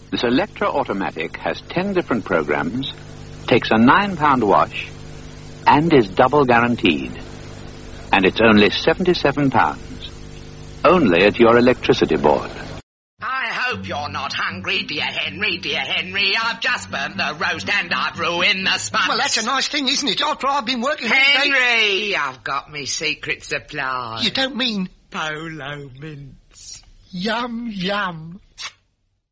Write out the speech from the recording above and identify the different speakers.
Speaker 1: This Electra automatic has 10 different programs, takes a £9 wash, and is double guaranteed. And it's only £77. Only at your electricity board.
Speaker 2: I hope you're not hungry, dear Henry, dear Henry. I've just burnt the roast and I've ruined the spuds.
Speaker 3: Well, that's a nice thing, isn't it? After I've been working all day...
Speaker 2: Henry, I've got me secret supply.
Speaker 3: You don't mean...
Speaker 2: Polo mints.
Speaker 3: Yum, yum.